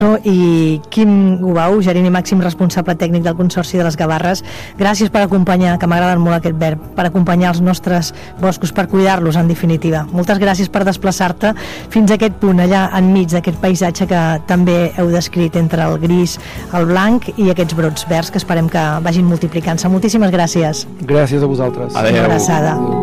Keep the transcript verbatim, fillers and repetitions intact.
i Quim Gubau, gerent i màxim responsable tècnic del Consorci de les Gavarres, gràcies per acompanyar, que m'agrada molt aquest verb, per acompanyar els nostres boscos, per cuidar-los en definitiva. Moltes gràcies per desplaçar-te fins a aquest punt, allà enmig d'aquest paisatge que també heu descrit entre el gris, el blanc i aquests brots verds que esperem que vagin multiplicant-se. Moltíssimes gràcies. Gràcies a vosaltres. Adéu. Una abraçada.